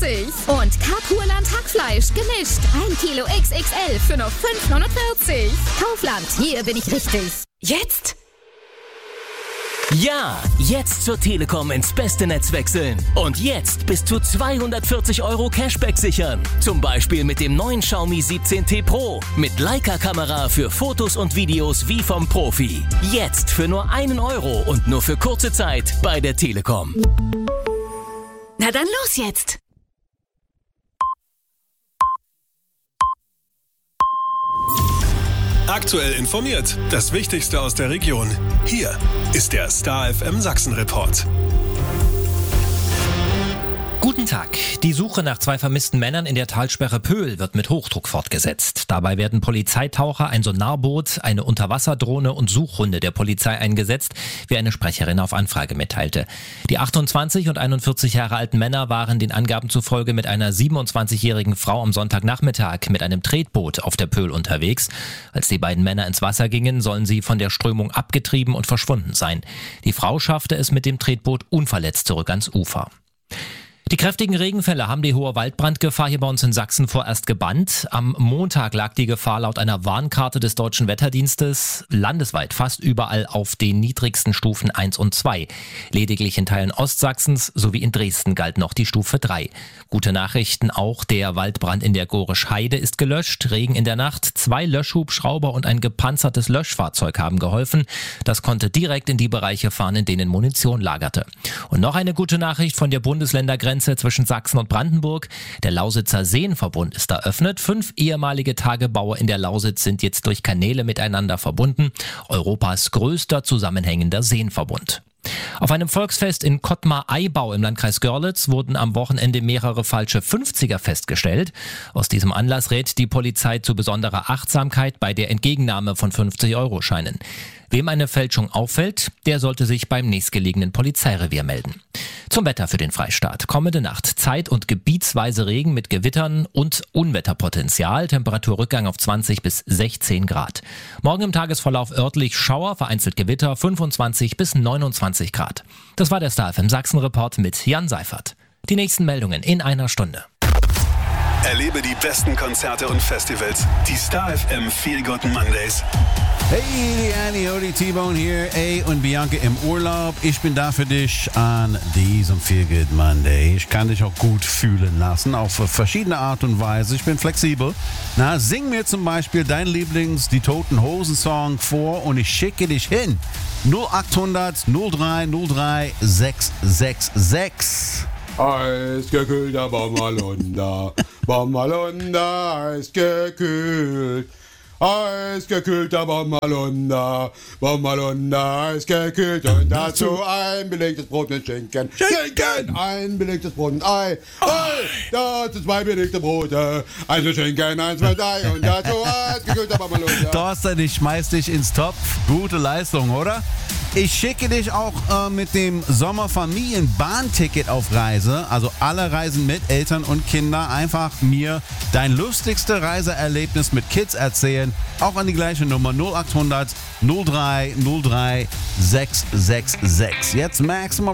Und Carpurland Hackfleisch gemischt. 1 Kilo XXL für nur 5,49. Kaufland, hier bin ich richtig. Jetzt? Ja, jetzt zur Telekom ins beste Netz wechseln. Und jetzt bis zu 240 € Cashback sichern. Zum Beispiel mit dem neuen Xiaomi 17T Pro. Mit Leica-Kamera für Fotos und Videos wie vom Profi. Jetzt für nur 1 € und nur für kurze Zeit bei der Telekom. Na dann los jetzt! Aktuell informiert. Das Wichtigste aus der Region. Hier ist der Star FM Sachsen Report. Guten Tag. Die Suche nach 2 vermissten Männern in der Talsperre Pöhl wird mit Hochdruck fortgesetzt. Dabei werden Polizeitaucher, ein Sonarboot, eine Unterwasserdrohne und Suchhunde der Polizei eingesetzt, wie eine Sprecherin auf Anfrage mitteilte. Die 28 und 41 Jahre alten Männer waren den Angaben zufolge mit einer 27-jährigen Frau am Sonntagnachmittag mit einem Tretboot auf der Pöhl unterwegs. Als die beiden Männer ins Wasser gingen, sollen sie von der Strömung abgetrieben und verschwunden sein. Die Frau schaffte es mit dem Tretboot unverletzt zurück ans Ufer. Die kräftigen Regenfälle haben die hohe Waldbrandgefahr hier bei uns in Sachsen vorerst gebannt. Am Montag lag die Gefahr laut einer Warnkarte des Deutschen Wetterdienstes landesweit fast überall auf den niedrigsten Stufen 1 und 2. Lediglich in Teilen Ostsachsens sowie in Dresden galt noch die Stufe 3. Gute Nachrichten auch, der Waldbrand in der Gorisch Heide ist gelöscht. Regen in der Nacht, 2 Löschhubschrauber und ein gepanzertes Löschfahrzeug haben geholfen. Das konnte direkt in die Bereiche fahren, in denen Munition lagerte. Und noch eine gute Nachricht von der Bundesländergrenze zwischen Sachsen und Brandenburg. Der Lausitzer Seenverbund ist eröffnet. 5 ehemalige Tagebaue in der Lausitz sind jetzt durch Kanäle miteinander verbunden. Europas größter zusammenhängender Seenverbund. Auf einem Volksfest in Kottmar-Aibau im Landkreis Görlitz wurden am Wochenende mehrere falsche 50er festgestellt. Aus diesem Anlass rät die Polizei zu besonderer Achtsamkeit bei der Entgegennahme von 50-Euro-Scheinen. Wem eine Fälschung auffällt, der sollte sich beim nächstgelegenen Polizeirevier melden. Zum Wetter für den Freistaat. Kommende Nacht zeit- und gebietsweise Regen mit Gewittern und Unwetterpotenzial. Temperaturrückgang auf 20 bis 16 Grad. Morgen im Tagesverlauf örtlich Schauer, vereinzelt Gewitter, 25 bis 29 Grad. Das war der Star FM Sachsen-Report mit Jan Seifert. Die nächsten Meldungen in einer Stunde. Erlebe die besten Konzerte und Festivals. Die Star FM Feel Good Mondays. Hey, die Annie, die T-Bone hier. Ey, und Bianca im Urlaub. Ich bin da für dich an diesem Feel Good Monday. Ich kann dich auch gut fühlen lassen, auf verschiedene Art und Weise. Ich bin flexibel. Na, sing mir zum Beispiel dein Die Toten Hosen Song vor und ich schicke dich hin. 0800 03 03 666. Eisgekühlter Bommerlunder, Bommerlunder, eisgekühlt. Eisgekühlter Bommerlunder, Bommerlunder, eisgekühlt. Und dazu ein belegtes Brot mit Schinken. Schinken! Ein belegtes Brot mit Ei. Ei! Dazu 2 belegte Brote. Eins mit Schinken, eins mit Ei. Und dazu eisgekühlter Bommerlunder. Thorsten, ich schmeiß dich ins Topf. Gute Leistung, oder? Ich schicke dich auch mit dem Sommerfamilienbahnticket auf Reise. Also alle Reisen mit Eltern und Kindern. Einfach mir dein lustigste Reiseerlebnis mit Kids erzählen. Auch an die gleiche Nummer 0800 03 03 666. Jetzt Maximum